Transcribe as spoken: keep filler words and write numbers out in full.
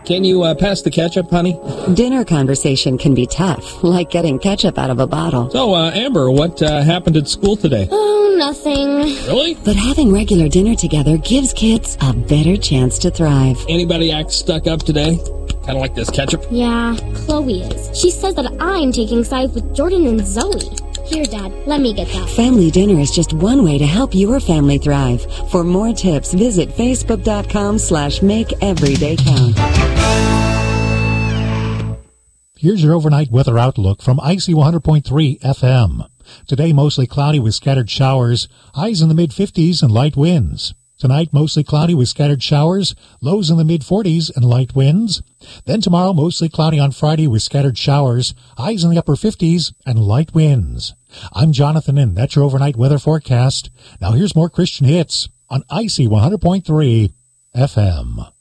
Can you uh, pass the ketchup, honey? Dinner conversation can be tough, like getting ketchup out of a bottle. So, uh, Amber, what uh, happened at school today? Oh, nothing. Really? But having regular dinner together gives kids a better chance to thrive. Anybody act stuck up today? Kind of like this ketchup? Yeah, Chloe is. She says that I'm taking sides with Jordan and Zoe. Here, Dad, let me get that. Family dinner is just one way to help your family thrive. For more tips, visit facebook.com slash make every day count. Here's your overnight weather outlook from I C one hundred point three F M. Today, mostly cloudy with scattered showers, highs in the mid-fifties and light winds. Tonight, mostly cloudy with scattered showers, lows in the mid-forties and light winds. Then tomorrow, mostly cloudy on Friday with scattered showers, highs in the upper fifties and light winds. I'm Jonathan, and that's your overnight weather forecast. Now here's more Christian hits on I C one hundred point three F M.